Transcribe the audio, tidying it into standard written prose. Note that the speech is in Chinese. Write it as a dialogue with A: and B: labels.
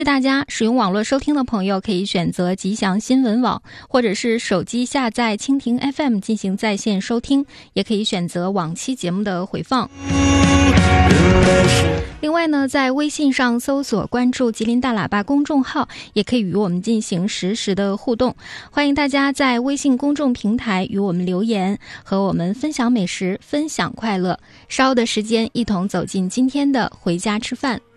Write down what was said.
A: 大家使用网络收听的朋友可以选择吉祥新闻网，或者是手机下载蜻蜓 FM 进行在线收听，也可以选择往期节目的回放。另外呢，在微信上搜索关注吉林大喇叭公众号，也可以与我们进行实时的互动。欢迎大家在微信公众平台与我们留言，和我们分享美食，分享快乐。稍后的时间一同走进今天的回家吃饭。